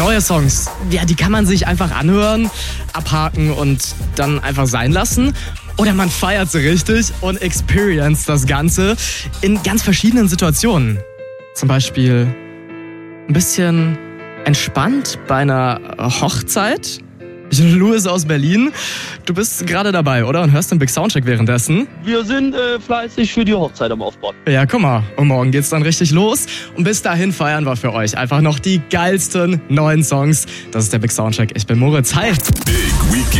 Neue Songs, ja, die kann man sich einfach anhören, abhaken und dann einfach sein lassen. Oder man feiert sie richtig und experienced das Ganze in ganz verschiedenen Situationen. Zum Beispiel ein bisschen entspannt bei einer Hochzeit. Louis aus Berlin, du bist gerade dabei, oder? Und hörst den Big Soundcheck währenddessen? Wir sind fleißig für die Hochzeit am Aufbauen. Ja, guck mal. Und morgen geht's dann richtig los. Und bis dahin feiern wir für euch einfach noch die geilsten neuen Songs. Das ist der Big Soundcheck. Ich bin Moritz. Hi. Big Weekend.